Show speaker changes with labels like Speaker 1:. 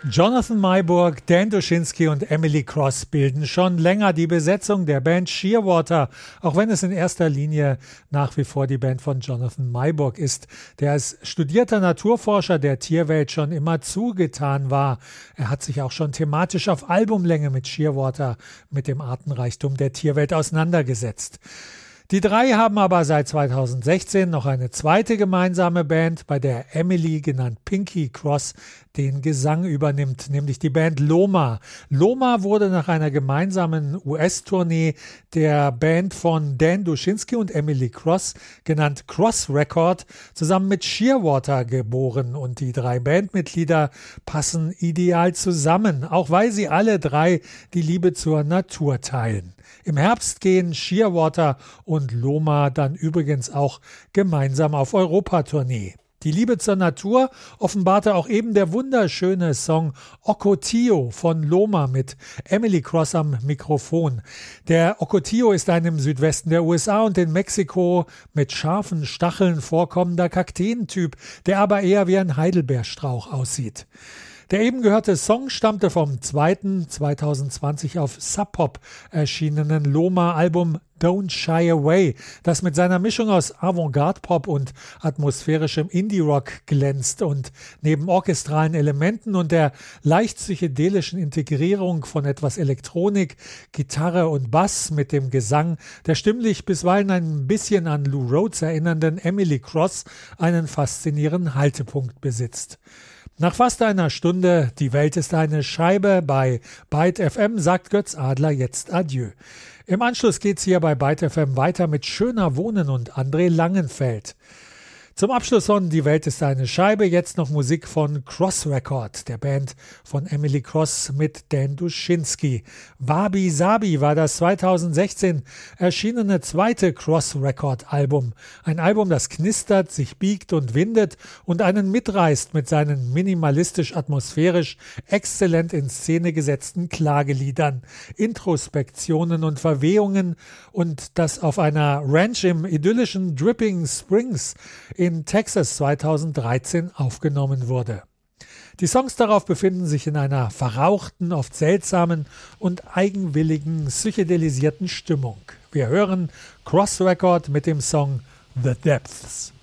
Speaker 1: Jonathan Maiburg, Dan Duschinski und Emily Cross bilden schon länger die Besetzung der Band Shearwater, auch wenn es in erster Linie nach wie vor die Band von Jonathan Maiburg ist, der als studierter Naturforscher der Tierwelt schon immer zugetan war. Er hat sich auch schon thematisch auf Albumlänge mit Shearwater, mit dem Artenreichtum der Tierwelt auseinandergesetzt. Die drei haben aber seit 2016 noch eine zweite gemeinsame Band, bei der Emily, genannt Pinky Cross, den Gesang übernimmt, nämlich die Band Loma. Loma wurde nach einer gemeinsamen US-Tournee der Band von Dan Duschinski und Emily Cross, genannt Cross Record, zusammen mit Shearwater geboren, und die drei Bandmitglieder passen ideal zusammen, auch weil sie alle drei die Liebe zur Natur teilen. Im Herbst gehen Shearwater und Loma dann übrigens auch gemeinsam auf Europatournee. Die Liebe zur Natur offenbarte auch eben der wunderschöne Song Ocotillo von Loma mit Emily Cross am Mikrofon. Der Ocotillo ist ein im Südwesten der USA und in Mexiko mit scharfen Stacheln vorkommender Kakteentyp, der aber eher wie ein Heidelbeerstrauch aussieht. Der eben gehörte Song stammte vom zweiten 2020 auf Sub Pop erschienenen Loma-Album Don't Shy Away, das mit seiner Mischung aus Avantgarde-Pop und atmosphärischem Indie-Rock glänzt und neben orchestralen Elementen und der leicht psychedelischen Integrierung von etwas Elektronik, Gitarre und Bass mit dem Gesang der stimmlich bisweilen ein bisschen an Lou Rhodes erinnernden Emily Cross einen faszinierenden Haltepunkt besitzt. Nach fast einer Stunde Die Welt ist eine Scheibe bei Byte FM sagt Götz Adler jetzt Adieu. Im Anschluss geht's hier bei Byte FM weiter mit Schöner Wohnen und André Langenfeld. Zum Abschluss von Die Welt ist eine Scheibe jetzt noch Musik von Cross Record, der Band von Emily Cross mit Dan Duschinski. Wabi Sabi war das 2016 erschienene zweite Cross Record Album. Ein Album, das knistert, sich biegt und windet und einen mitreißt mit seinen minimalistisch-atmosphärisch exzellent in Szene gesetzten Klageliedern, Introspektionen und Verwehungen, und das auf einer Ranch im idyllischen Dripping Springs in Texas 2013 aufgenommen wurde. Die Songs darauf befinden sich in einer verrauchten, oft seltsamen und eigenwilligen, psychedelisierten Stimmung. Wir hören Cross Record mit dem Song The Depths.